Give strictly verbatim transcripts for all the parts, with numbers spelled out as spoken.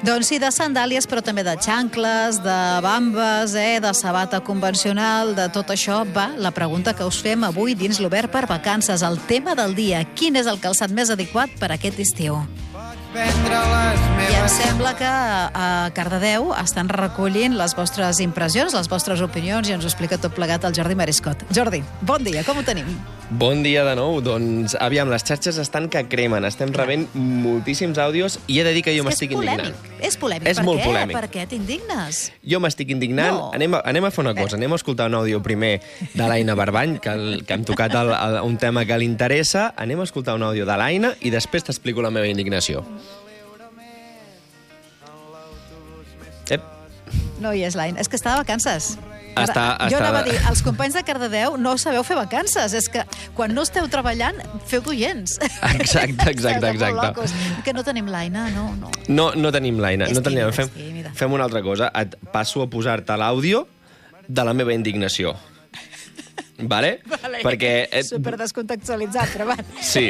Doncs sí, de sandàlies, però també de xancles, de bambes, eh, de sabata convencional, de tot això va la pregunta que us fem avui dins l'Obert per Vacances. El tema del dia, quin és el calçat més adequat per aquest estiu? I em sembla que a Cardedeu estan recollint les vostres impressions, les vostres opinions, i ens ho explica tot plegat el Jordi Mariscot. Jordi, bon dia, com ho tenim? Bon dia de nou. Doncs, aviam, les xarxes estan que cremen. Estem rebent moltíssims àudios i he de dir que jo m'estic indignant. És polèmic. És per molt què? polèmic. Per què t'indignes? Jo m'estic indignant. No. Anem, a, anem a fer una cosa. Anem a escoltar un àudio primer de l'Aina Barbany, que, el, que hem tocat el, el, un tema que li interessa. Anem a escoltar un àudio de l'Aina i després t'explico la meva indignació. Ep. No hi és l'Aina. És que està de vacances. Està, jo està... anava a dir, els companys de Cardedeu no sabeu fer vacances. És que quan no esteu treballant, feu d'oients. Exacte, exacte, exacte. Que no tenim l'Aina, no, no. No, no tenim l'Aina. És No tenim... tímida, fem, és tímida. fem una altra cosa. Et passo a posar-te l'àudio de la meva indignació. Vale? Vale. Perquè... Et... Super descontextualitzat, però va. Sí.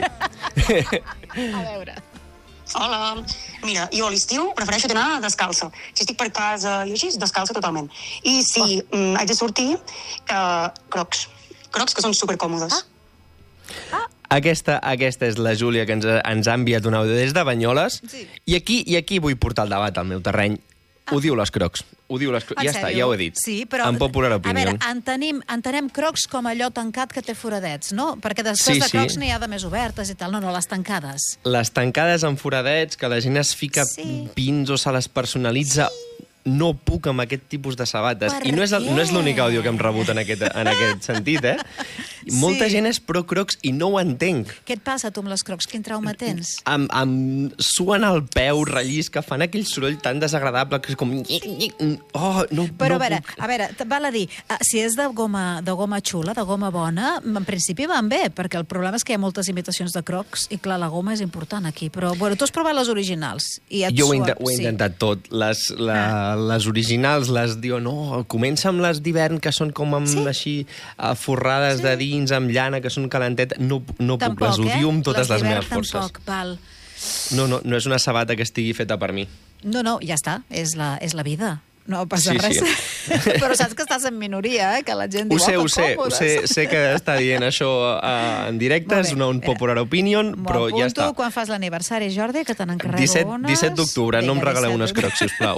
A veure... Hola. Mira, jo a l'estiu prefereixo anar descalça. Si estic per casa i així, descalça totalment. I si oh. mm, haig de sortir, eh, crocs. Crocs que són supercòmodes. Ah. Ah. Aquesta, aquesta és la Júlia, que ens, ens ha enviat un àudio des de Banyoles. Sí. I aquí, i aquí vull portar el debat al meu terreny. Ah. Ho diu les crocs. Ho diu les crocs. En Ja està, sèrio? ja ho he dit. Sí, però... Em pot posar A opinió. veure, entenem, entenem crocs com allò tancat que té foradets, no? Perquè després Sí, de sí. crocs n'hi ha de més obertes i tal. No, no, les tancades. Les tancades amb foradets, que la gent es fica Sí. pins o se les personalitza... No puc amb aquest tipus de sabates. Per I no és, el, no és l'únic què? àudio que hem rebut en aquest, en aquest sentit, eh? Sí. Molta gent és pro crocs i no ho entenc. Què et passa, tu, amb les crocs? Quin trauma tens? Em, em suen el peu, rellisca, fan aquell soroll tan desagradable que és com... Oh, no, Però no a veure, puc. a veure, t- val a dir, eh, si és de goma, de goma xula, de goma bona, en principi van bé, perquè el problema és que hi ha moltes imitacions de crocs i, clar, la goma és important aquí. Però, bueno, tu has provat les originals. I et Jo ho he, suen- inte- ho he sí. intentat tot. Les, la, Ah. les originals, les diuen, no, comença amb les d'hivern, que són com amb, Sí? així uh, forrades Sí. de dins, amb llana, que són calentet. No, no puc, Tampoc, les odio amb totes les, d'hivern meves forces. Tampoc, val. No, no, no és una sabata que estigui feta per mi. No, no, ja està, és la, és la vida. No passa Sí, res. sí. Però saps que estàs en minoria, eh? Que la gent Ho diu, sé, oh, ho que sé, ho còmodes. sé, sé que està dient això uh, en directe, Molt és bé. una unpopular opinion, M'ho però ja apunto està. quan fas l'aniversari, Jordi, que te n'encarrego disset, unes. disset d'octubre, no em Vinga, regaleu disset unes crocs, sisplau.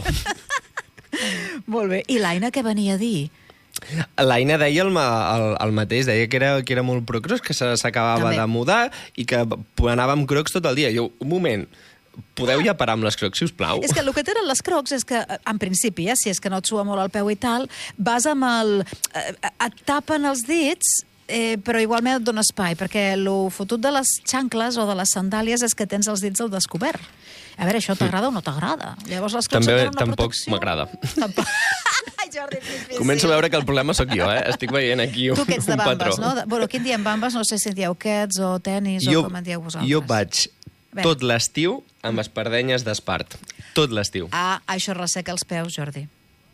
Molt bé. I l'Aina què venia a dir? L'Aina deia el, ma- el, el mateix, deia que era, que era molt pro crocs, que se- s'acabava També. de mudar i que anava amb crocs tot el dia. Jo, un moment, podeu ja parar amb les crocs, si us plau? És que el que tenen les crocs és que, en principi, eh, si és que no et sua molt el peu i tal, vas amb el... Eh, et tapen els dits, eh, però igualment et dona espai, perquè el fotut de les xancles o de les sandàlies és que tens els dits al descobert. A veure, això t'agrada o no t'agrada? Llavors les crocs També et donen una tampoc protecció. m'agrada. Tampoc. Ai, Jordi, és difícil. Començo a veure que el problema sóc jo, eh? Estic veient aquí un, Tu que ets de un patró. bambes, no? De- Bueno, aquí en diem bambes, no sé si en dieu quets o tenis Jo, o com en dieu vosaltres. jo vaig Bé. tot l'estiu amb espardenyes d'espart. Tot l'estiu. Ah, això resseca els peus, Jordi.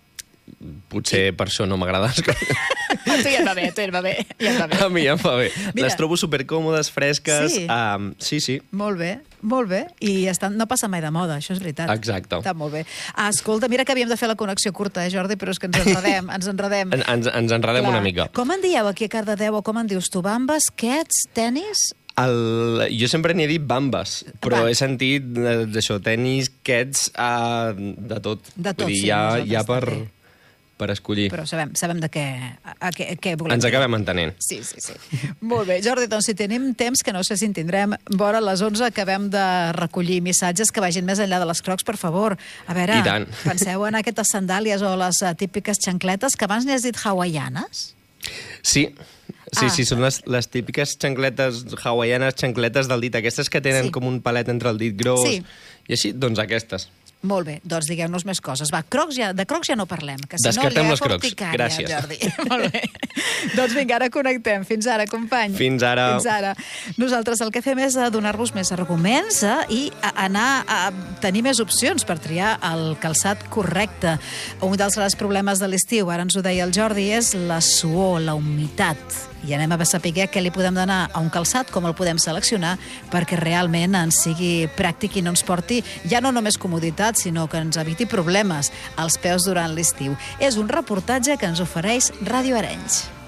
Potser per això no m'agrada. A tu ja et va bé, a tu ja et va bé. Ja et va bé. A mi em fa bé. Mira. Les trobo supercòmodes, fresques. Sí? Um, sí, sí. Molt bé, molt bé. I estan, no passa mai de moda, això és veritat. Exacte. Està molt bé. Ah, escolta, mira que havíem de fer la connexió curta, eh, Jordi, però és que ens enredem, ens enredem. En, ens, ens enredem Clar. una mica. Com en dieu aquí a Cardedeu, o com en dius tu? Bambes, quets, tenis? El, jo sempre n'hi he dit bambes, però Va. he sentit eh, d'això, tenis, quets, uh, de tot. De tot, Vull dir, sí, hi ha, nosaltres hi ha per, també. per escollir. Però sabem, sabem de què, a, a què, què volem Ens dir. acabem entenent. Sí, sí, sí. Molt bé. Jordi, doncs si tenim temps, que no sé si en tindrem, vora les onze acabem de recollir missatges que vagin més enllà de les crocs, per favor. A veure, I tant. penseu en aquestes sandàlies o les uh, típiques xancletes, que abans n'has dit hawaianes? Sí, sí, Ah. sí, són les, les típiques xancletes hawaianes, xancletes del dit, aquestes que tenen Sí. com un palet entre el dit gros. Sí. I així, doncs aquestes. Molt bé, doncs digueu-nos més coses. Va, crocs ja, de crocs ja no parlem, que si Descartem no li les agafo crocs. urticària, Gràcies. Jordi. Molt bé. Doncs vinga, ara connectem. Fins ara, company. Fins ara. Fins ara. Nosaltres el que fem és eh, donar-vos més arguments eh, i a- anar a tenir més opcions per triar el calçat correcte. Un dels grans problemes de l'estiu, ara ens ho deia el Jordi, és la suor, la humitat. i anem a saber què li podem donar a un calçat, com el podem seleccionar, perquè realment ens sigui pràctic i no ens porti ja no només comoditat, sinó que ens eviti problemes als peus durant l'estiu. És un reportatge que ens ofereix Ràdio Arenys.